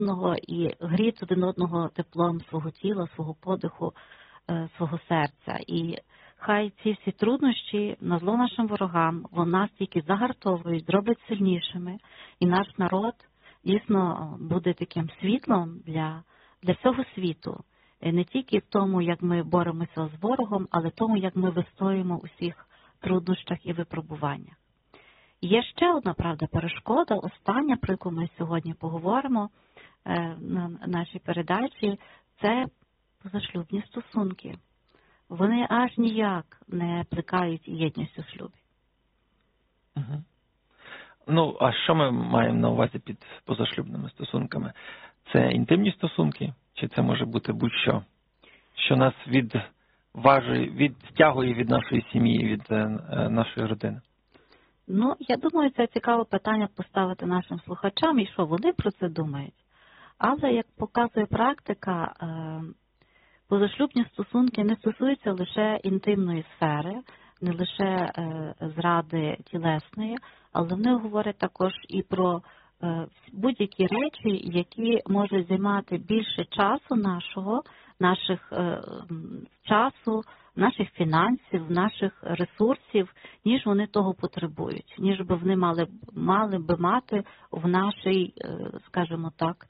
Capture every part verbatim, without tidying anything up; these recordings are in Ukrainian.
одного і гріють один одного теплом свого тіла, свого подиху, свого серця. І хай ці всі труднощі на зло нашим ворогам, вони нас тільки загартовують, зроблять сильнішими, і наш народ дійсно буде таким світлом для, для всього світу. Не тільки в тому, як ми боремося з ворогом, але в тому, як ми вистоїмо у всіх труднощах і випробуваннях. Є ще одна, правда, перешкода, остання, про яку ми сьогодні поговоримо на нашій передачі, це позашлюбні стосунки. Вони аж ніяк не плекають єдність у шлюбі. Угу. Ну, а що ми маємо на увазі під позашлюбними стосунками? Це інтимні стосунки? Чи це може бути будь-що? Що нас відважує, відтягує від нашої сім'ї, від нашої родини? Ну, я думаю, це цікаве питання поставити нашим слухачам, і що вони про це думають. Але, як показує практика, позашлюбні стосунки не стосуються лише інтимної сфери, не лише зради тілесної, але вони говорять також і про будь-які речі, які можуть займати більше часу нашого, наших часу, наших фінансів, наших ресурсів, ніж вони того потребують, ніж би вони мали, мали би мати в нашій, скажімо так,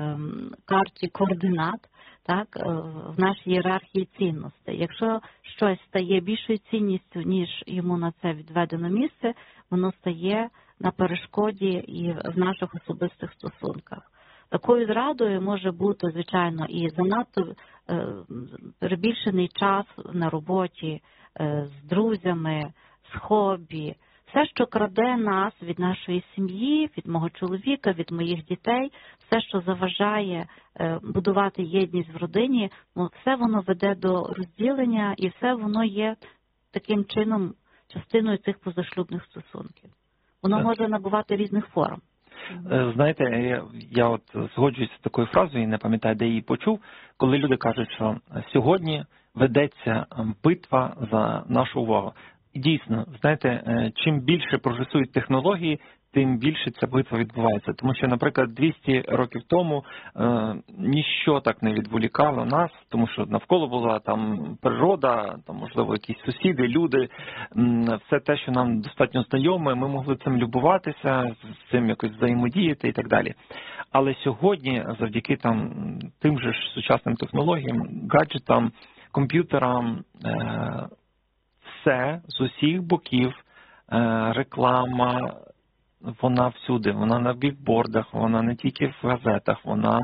карті координат, так, в нашій ієрархії цінностей. Якщо щось стає більшою цінністю, ніж йому на це відведено місце, воно стає на перешкоді і в наших особистих стосунках. Такою зрадою може бути, звичайно, і занадто перебільшений час на роботі, з друзями, з хобі. Все, що краде нас від нашої сім'ї, від мого чоловіка, від моїх дітей, все, що заважає будувати єдність в родині, все воно веде до розділення і все воно є таким чином частиною цих позашлюбних стосунків. Воно може набувати різних форм. Знаєте, я, я от згоджуюся з такою фразою, і не пам'ятаю, де її почув, коли люди кажуть, що сьогодні ведеться битва за нашу увагу. І дійсно, знаєте, чим більше прогресують технології, тим більше ця битва відбувається. Тому що, наприклад, двісті років тому е, ніщо так не відволікало нас, тому що навколо була там природа, там, можливо, якісь сусіди, люди, все те, що нам достатньо знайоме, ми могли цим любуватися, з цим якось взаємодіяти і так далі. Але сьогодні, завдяки там тим же ж сучасним технологіям, гаджетам, комп'ютерам, е, все з усіх боків, е, реклама, вона всюди, вона на бікбордах, вона не тільки в газетах, вона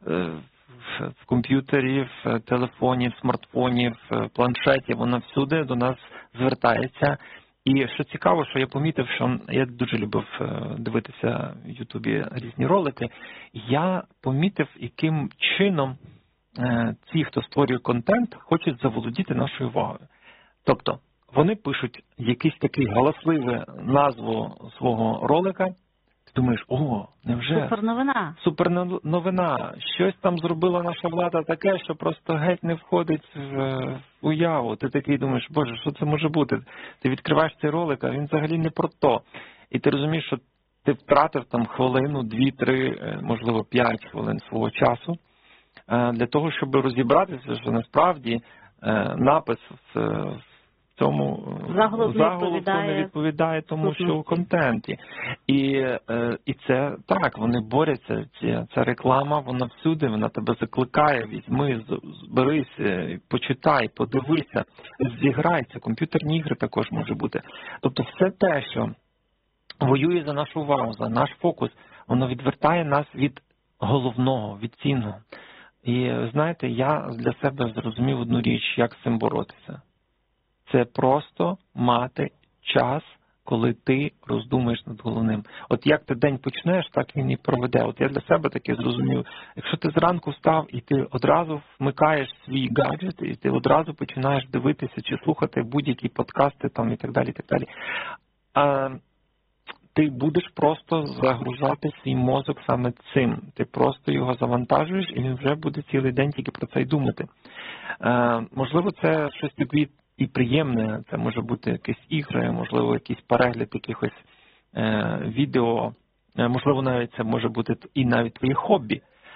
в комп'ютері, в телефоні, в смартфоні, в планшеті, вона всюди до нас звертається. І що цікаво, що я помітив, що я дуже любив дивитися в Ютубі різні ролики, я помітив, яким чином ці, хто створює контент, хочуть заволодіти нашою увагою. Тобто, вони пишуть якийсь такий галасливий назву свого ролика. Ти думаєш, о, невже? Суперновина. Суперновина. Щось там зробила наша влада таке, що просто геть не входить в уяву. Ти такий думаєш, боже, що це може бути? Ти відкриваєш цей ролик, а він взагалі не про то. І ти розумієш, що ти втратив там хвилину, дві, три, можливо, п'ять хвилин свого часу для того, щоб розібратися, що насправді напис в цьому заголовку не відповідає тому, що у контенті. І, і це так, вони борються. Ця реклама, вона всюди, вона тебе закликає, візьми, зберись, почитай, подивися, зіграйся. Комп'ютерні ігри також може бути. Тобто все те, що воює за нашу увагу, за наш фокус, воно відвертає нас від головного, від цінного. І знаєте, я для себе зрозумів одну річ, як з цим боротися. Це просто мати час, коли ти роздумаєш над головним. От як ти день почнеш, так він і проведе. От я для себе таке зрозумів. Якщо ти зранку встав і ти одразу вмикаєш свій гаджет, і ти одразу починаєш дивитися чи слухати будь-які подкасти там і так далі, і так далі. А ти будеш просто загружати свій мозок саме цим. Ти просто його завантажуєш, і він вже буде цілий день тільки про це й думати. А, можливо, це щось тобі і приємне, це може бути якісь ігри, можливо, якийсь перегляд якихось е, відео, е, можливо, навіть це може бути і навіть твоє хобі.